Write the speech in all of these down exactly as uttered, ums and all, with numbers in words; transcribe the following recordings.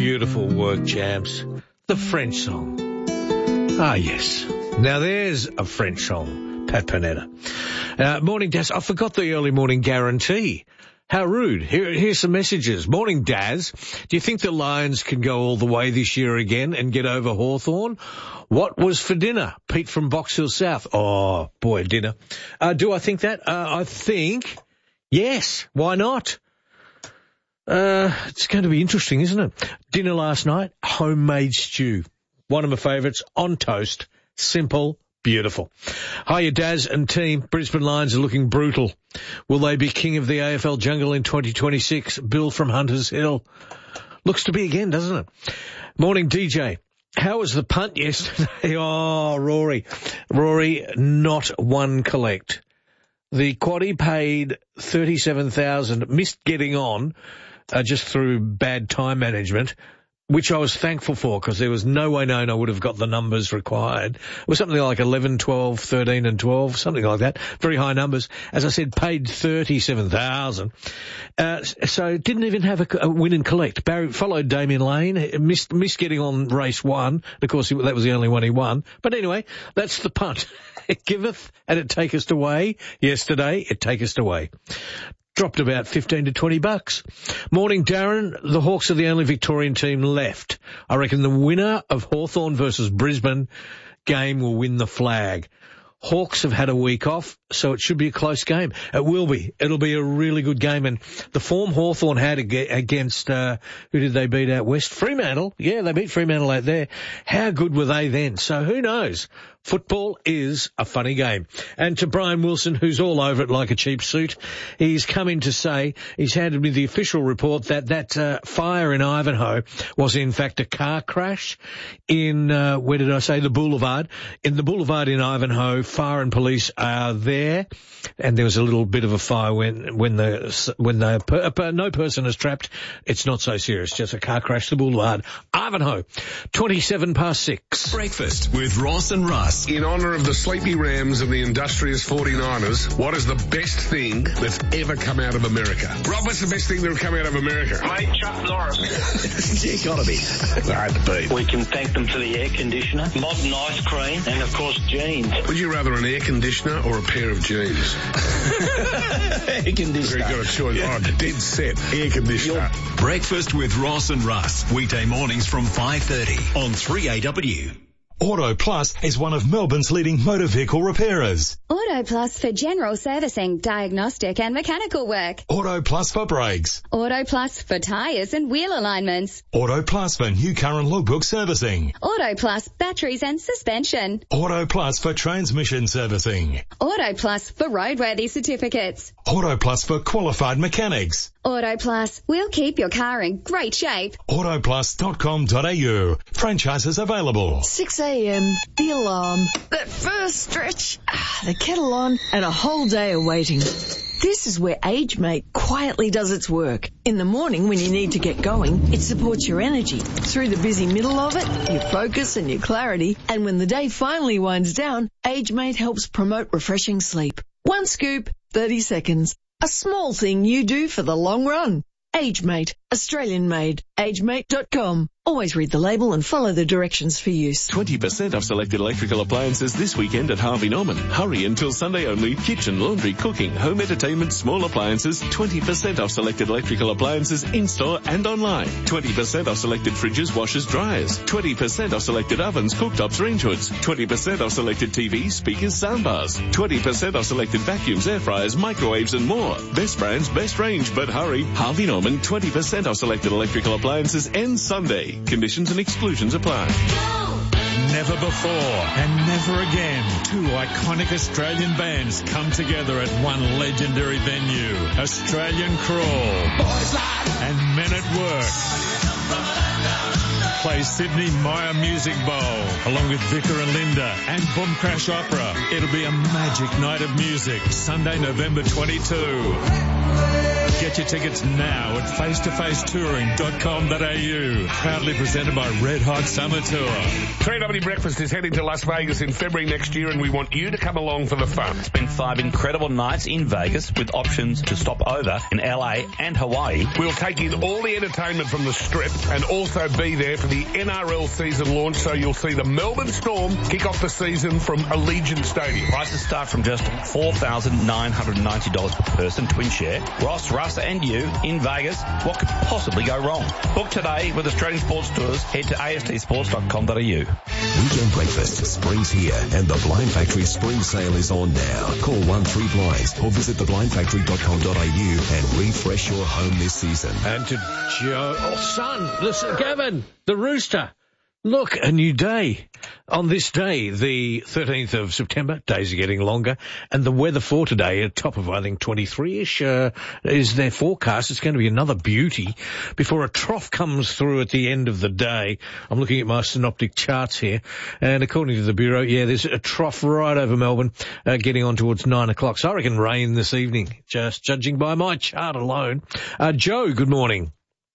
Beautiful work, champs. The French song. Ah, yes. Now there's a French song, Pat Panetta. Uh, morning, Daz. I forgot the early morning guarantee. How rude. Here, here's some messages. Morning, Daz. Do you think the Lions can go all the way this year again and get over Hawthorn? What was for dinner? Pete from Box Hill South. Oh, boy, dinner. Uh, do I think that? Uh, I think, yes. Why not? Uh, it's going to be interesting, isn't it? Dinner last night, homemade stew. One of my favourites, on toast. Simple, beautiful. Hiya, Daz and team. Brisbane Lions are looking brutal. Will they be king of the A F L jungle in twenty twenty-six? Bill from Hunters Hill. Looks to be again, doesn't it? Morning, D J. How was the punt yesterday? Oh, Rory. Rory, not one collect. The quaddie paid thirty-seven thousand dollars, missed getting on uh, just through bad time management, which I was thankful for because there was no way known I would have got the numbers required. It was something like eleven, twelve, thirteen and twelve, something like that. Very high numbers. As I said, paid thirty-seven thousand dollars. Uh, so didn't even have a, a win and collect. Barry followed Damien Lane, missed, missed getting on race one. Of course, he, that was the only one he won. But anyway, that's the punt. It giveth and it taketh away. Yesterday, it taketh away. Dropped about fifteen to twenty bucks. Morning, Darren. The Hawks are the only Victorian team left. I reckon the winner of Hawthorn versus Brisbane game will win the flag. Hawks have had a week off, so it should be a close game. It will be. It'll be a really good game. And the form Hawthorn had against, uh, who did they beat out west? Fremantle. Yeah, they beat Fremantle out there. How good were they then? So who knows? Football is a funny game. And to Brian Wilson, who's all over it like a cheap suit, he's come in to say, he's handed me the official report that that uh, fire in Ivanhoe was in fact a car crash in, uh, where did I say, the Boulevard. In the Boulevard in Ivanhoe, fire and police are there. And there was a little bit of a fire when, when the, when the, uh, no person is trapped. It's not so serious, just a car crash, the Boulevard. Ivanhoe, twenty-seven past six. Breakfast with Ross and Russ. In honour of the Sleepy Rams and the industrious forty-niners, what is the best thing that's ever come out of America? Rob, what's the best thing that's come out of America? Mate, Chuck Norris. You gotta be. Hard to beat. We can thank them for the air conditioner, modern ice cream, and of course jeans. Would you rather an air conditioner or a pair of jeans? Air conditioner. You've got a choice. Yeah. Oh, dead set. Air conditioner. You're... Breakfast with Ross and Russ. Weekday mornings from five thirty on three A W. Auto Plus is one of Melbourne's leading motor vehicle repairers. Auto Plus for general servicing, diagnostic and mechanical work. Auto Plus for brakes. Auto Plus for tyres and wheel alignments. Auto Plus for new car and logbook servicing. Auto Plus batteries and suspension. Auto Plus for transmission servicing. Auto Plus for roadworthy certificates. Auto Plus for qualified mechanics. Auto Plus, we'll keep your car in great shape. auto plus dot com dot a u. Franchises available. six a.m, the alarm, that first stretch, the kettle on, and a whole day of waiting. This is where AgeMate quietly does its work. In the morning when you need to get going, it supports your energy. Through the busy middle of it, your focus and your clarity. And when the day finally winds down, AgeMate helps promote refreshing sleep. One scoop, thirty seconds. A small thing you do for the long run. AgeMate, Australian made. age mate dot com. Always read the label and follow the directions for use. twenty percent off selected electrical appliances this weekend at Harvey Norman. Hurry until Sunday only. Kitchen, laundry, cooking, home entertainment, small appliances. twenty percent off selected electrical appliances in-store and online. twenty percent off selected fridges, washers, dryers. twenty percent off selected ovens, cooktops, range hoods. twenty percent off selected T Vs, speakers, soundbars. twenty percent off selected vacuums, air fryers, microwaves and more. Best brands, best range, but hurry. Harvey Norman, twenty percent off selected electrical appliances ends Sunday. Conditions and exclusions apply. Never before and never again, two iconic Australian bands come together at one legendary venue. Australian Crawl and Men at Work play Sydney Myer Music Bowl along with Vicar and Linda and Boom Crash Opera. It'll be a magic night of music, Sunday, November twenty-second. Get your tickets now at face to face touring dot com dot a u. Proudly presented by Red Hot Summer Tour. three W Breakfast is heading to Las Vegas in February next year, and we want you to come along for the fun. Spend five incredible nights in Vegas with options to stop over in L A and Hawaii. We'll take in all the entertainment from the Strip and also be there for the N R L season launch, so you'll see the Melbourne Storm kick off the season from Allegiant Stadium. Prices start from just four thousand nine hundred ninety dollars per person, twin share. Ross, Russ and you in Vegas. What could possibly go wrong? Book today with Australian Sports Tours. Head to a s t sports dot com dot a u. Weekend Breakfast, spring's here and the Blind Factory spring sale is on now. Call one three blinds or visit the blind factory dot com dot a u and refresh your home this season. And to Joe, oh son, listen, Gavin, the rooster. Look, a new day. On this day, the thirteenth of September, days are getting longer, and the weather for today, at top of, I think, twenty-three-ish, uh, is their forecast. It's going to be another beauty before a trough comes through at the end of the day. I'm looking at my synoptic charts here, and according to the Bureau, yeah, there's a trough right over Melbourne, uh, getting on towards nine o'clock. So I reckon rain this evening, just judging by my chart alone. Uh, Joe, good morning.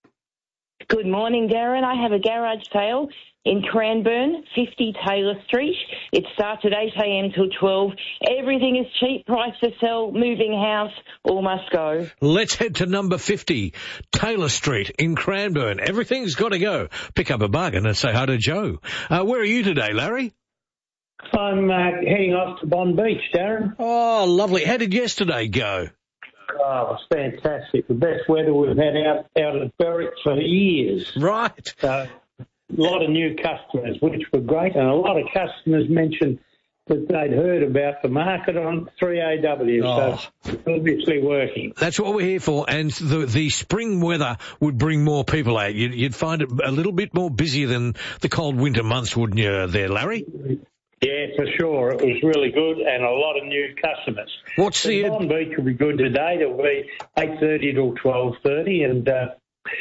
Good morning, Darren. I have a garage sale in Cranbourne, fifty Taylor Street. It starts at eight a.m. till twelve. Everything is cheap, price to sell, moving house, all must go. Let's head to number fifty, Taylor Street in Cranbourne. Everything's got to go. Pick up a bargain and say hi to Joe. Uh, where are you today, Larry? I'm uh, heading off to Bond Beach, Darren. Oh, lovely. How did yesterday go? Oh, it was fantastic. The best weather we've had out, out at Berwick for years. Right. So, a lot of new customers, which were great, and a lot of customers mentioned that they'd heard about the market on three A W, oh. so it's obviously working. That's what we're here for, and the the spring weather would bring more people out. You'd, you'd find it a little bit more busier than the cold winter months, wouldn't you, there, Larry? Yeah, for sure. It was really good, and a lot of new customers. What's the... the Bond Beach will be good today. It'll be eight thirty till twelve thirty, and... Uh,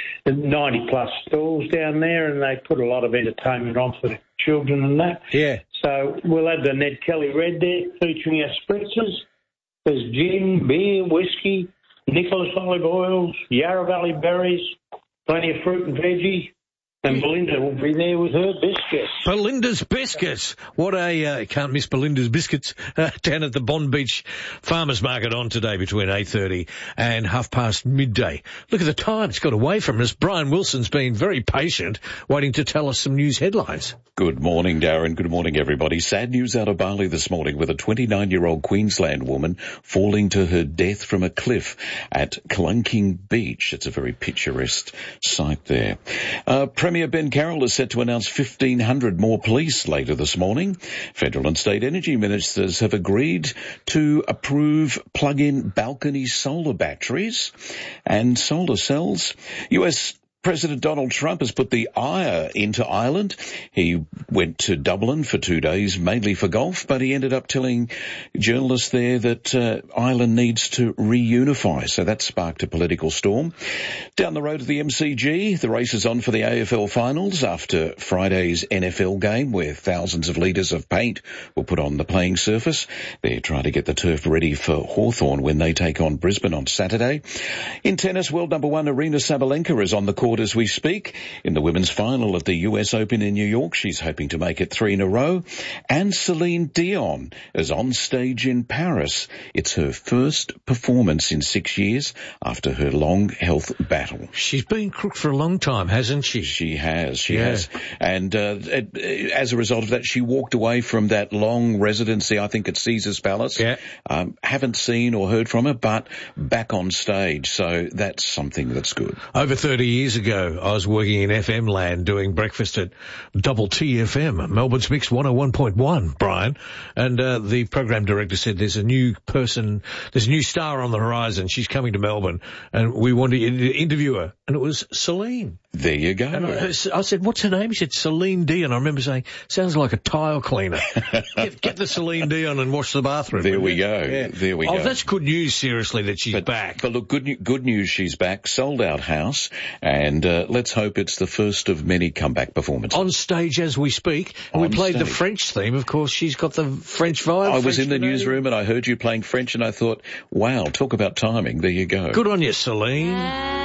ninety plus stalls down there, and they put a lot of entertainment on for the children and that. Yeah. So we'll have the Ned Kelly Red there featuring our spritzers. There's gin, beer, whiskey, Nicholas olive oils, Yarra Valley berries, plenty of fruit and veggie. And Belinda will be there with her biscuits. Belinda's Biscuits. What a, uh, can't miss Belinda's Biscuits, uh, down at the Bond Beach Farmers Market on today between eight thirty and half past midday. Look at the time. It's got away from us. Brian Wilson's been very patient, waiting to tell us some news headlines. Good morning, Darren. Good morning, everybody. Sad news out of Bali this morning with a twenty-nine-year-old Queensland woman falling to her death from a cliff at Clunking Beach. It's a very picturesque sight there. Uh, Premier Ben Carroll is set to announce fifteen hundred more police later this morning. Federal and state energy ministers have agreed to approve plug-in balcony solar batteries and solar cells. U S President Donald Trump has put the ire into Ireland. He went to Dublin for two days, mainly for golf, but he ended up telling journalists there that uh, Ireland needs to reunify. So that sparked a political storm. Down the road of the M C G, the race is on for the A F L finals after Friday's N F L game where thousands of litres of paint were put on the playing surface. They're trying to get the turf ready for Hawthorn when they take on Brisbane on Saturday. In tennis, world number one Aryna Sabalenka is on the court as we speak. In the women's final at the U S Open in New York, she's hoping to make it three in a row. And Celine Dion is on stage in Paris. It's her first performance in six years after her long health battle. She's been crooked for a long time, hasn't she? She has, she yeah. has. And uh, as a result of that, she walked away from that long residency, I think, at Caesar's Palace. Yeah. Um, haven't seen or heard from her, but back on stage. So that's something that's good. Over thirty years ago, I was working in F M land doing breakfast at Double T F M, Melbourne's Mix one oh one point one, Brian. And uh, the program director said there's a new person, there's a new star on the horizon. She's coming to Melbourne, and we want to interview her. And it was Celine. There you go. And I, I said, what's her name? He said, Celine Dion. I remember saying, sounds like a tile cleaner. get, get the Celine Dion and wash the bathroom. There we you? go. Yeah. There we oh, go. Oh, that's good news, seriously, that she's but, back. But look, good, good news, she's back. Sold out house. And And uh, let's hope it's the first of many comeback performances. On stage as we speak. And On we played stage. the French theme. Of course, she's got the French vibe. I was French in the Canadian. newsroom and I heard you playing French and I thought, wow, talk about timing. There you go. Good on you, Celine.